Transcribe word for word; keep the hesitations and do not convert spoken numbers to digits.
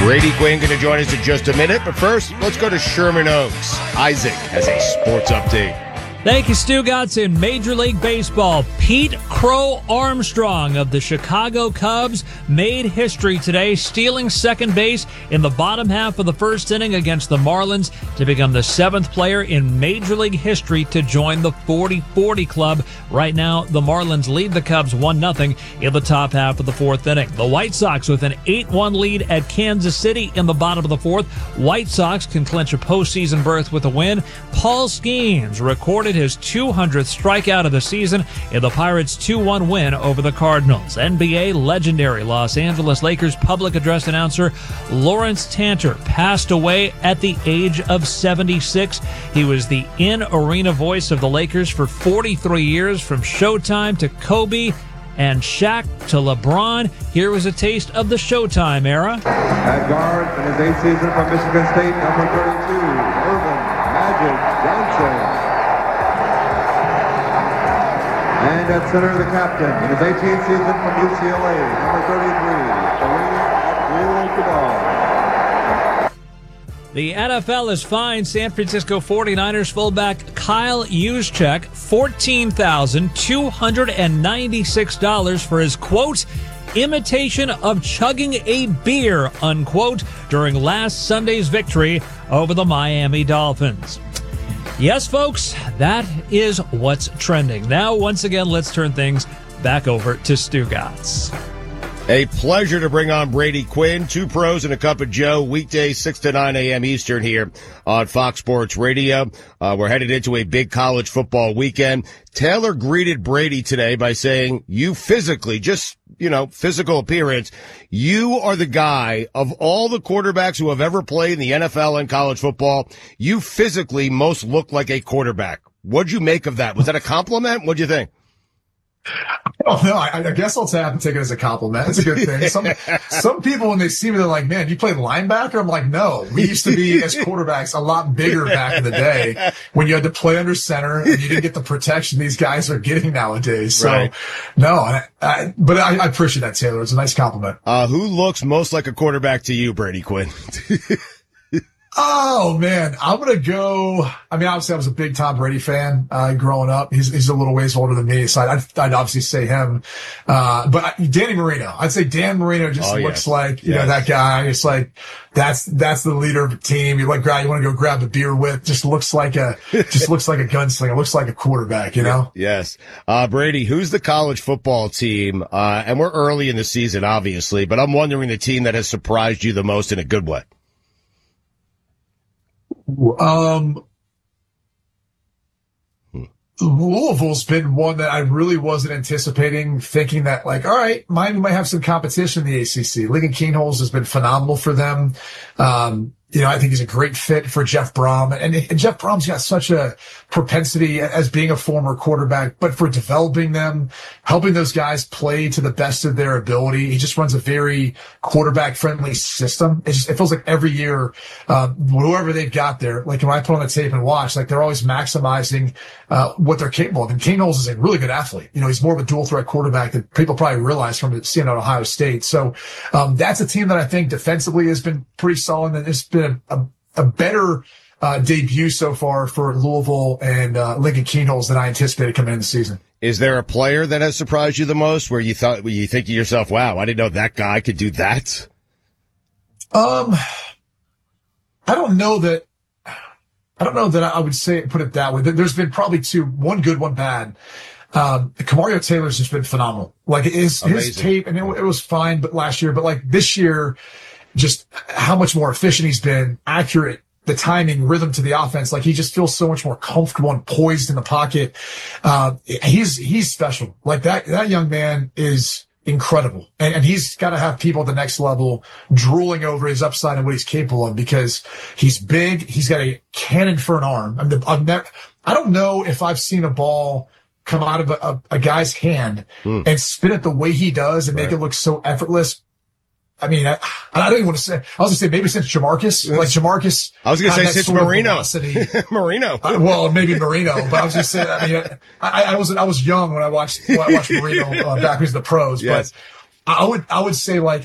Brady Quinn going to join us in just a minute, but first, let's go to Sherman Oaks. Isaac has a sports update. Thank you, Stu Gatz. In Major League Baseball, Pete Crow Armstrong of the Chicago Cubs made history today, stealing second base in the bottom half of the first inning against the Marlins to become the seventh player in Major League history to join the forty forty club. Right now, the Marlins lead the Cubs one nothing in the top half of the fourth inning. The White Sox with an eight one lead at Kansas City in the bottom of the fourth. White Sox can clinch a postseason berth with a win. Paul Skeens recorded his two hundredth strikeout of the season in the Pirates' two one win over the Cardinals. N B A legendary Los Angeles Lakers public address announcer Lawrence Tanter passed away at the age of seventy-six. He was the in-arena voice of the Lakers for forty-three years, from Showtime to Kobe and Shaq to LeBron. Here was a taste of the Showtime era. At guard in his eighth season from Michigan State, number thirty-two, Irvin Magic Johnson. And at center, the captain in his eighteenth season from U C L A, number thirty-three, Kareem Abdul-Jabbar. The N F L has fined San Francisco forty-niners fullback Kyle Juszczyk fourteen thousand two hundred ninety-six dollars for his, quote, imitation of chugging a beer, unquote, during last Sunday's victory over the Miami Dolphins. Yes, folks, that is what's trending. Now, once again, let's turn things back over to Stu Gatz. A pleasure to bring on Brady Quinn, two pros and a cup of Joe, weekdays six to nine a.m. Eastern here on Fox Sports Radio. Uh, we're headed into a big college football weekend. Taylor greeted Brady today by saying, you physically, just, you know, physical appearance, you are the guy of all the quarterbacks who have ever played in the N F L and college football. You physically most look like a quarterback. What'd you make of that? Was that a compliment? What'd you think? Oh, no, I, I guess I'll have to take it as a compliment. It's a good thing. Some, some people, when they see me, they're like, man, you played linebacker? I'm like, no, we used to be, as quarterbacks, a lot bigger back in the day when you had to play under center and you didn't get the protection these guys are getting nowadays. So, right. no, I, I, but I, I appreciate that, Taylor. It's a nice compliment. Uh, who looks most like a quarterback to you, Brady Quinn? Oh, man, I'm going to go. I mean, obviously, I was a big Tom Brady fan uh, growing up. He's, he's a little ways older than me, so I'd, I'd obviously say him. Uh, but I, Danny Marino, I'd say Dan Marino just oh, looks yes. like, you yes. know, that guy. It's like, that's, that's the leader of the team. You like, guy you want to go grab a beer with. Just looks like a, just looks like a gunslinger. Looks like a quarterback, you know? Yes. Uh, Brady, who's the college football team? Uh, and we're early in the season, obviously, but I'm wondering the team that has surprised you the most in a good way. Um, Louisville's been one that I really wasn't anticipating, thinking that, like, all right, Miami might have some competition in the A C C. Lincoln Kienholz has been phenomenal for them. Um, you know, I think he's a great fit for Jeff Brom. And, and Jeff Brom's got such a propensity as being a former quarterback, but for developing them, helping those guys play to the best of their ability. He just runs a very quarterback-friendly system. It just, it feels like every year, um, whoever they've got there, like when I put on the tape and watch, like they're always maximizing uh, what they're capable of. And Kienholz is a really good athlete. You know, he's more of a dual-threat quarterback that people probably realize from seeing at Ohio State. So um, that's a team that I think defensively has been pretty solid, and it's been a, a, a better uh, debut so far for Louisville and uh, Lincoln Kienholz than I anticipated coming into the season. Is there a player that has surprised you the most, where you thought, where you think to yourself, wow, I didn't know that guy could do that? Um, I don't know that. I don't know that I would say put it that way. There's been probably two, one good, one bad. Um, Kamario Taylor's just been phenomenal. Like his, his tape, and it, it was fine, but last year, but like this year, just how much more efficient he's been, accurate, the timing, rhythm to the offense. Like he just feels so much more comfortable and poised in the pocket. Uh, he's, he's special. Like that, that young man is incredible. And, and he's got to have people at the next level drooling over his upside and what he's capable of, because he's big. He's got a cannon for an arm. I mean, I've never, I don't know if I've seen a ball come out of a, a, a guy's hand mm. and spin it the way he does and right. make it look so effortless. I mean, I, I don't even want to say, I was going to say maybe since Jamarcus, like Jamarcus. I was going to say since Marino. Marino. Uh, well, maybe Marino, but I was just saying, I mean, I, I was, I was young when I watched, when I watched Marino uh, back when he was the pros, yes. but I would, I would say like,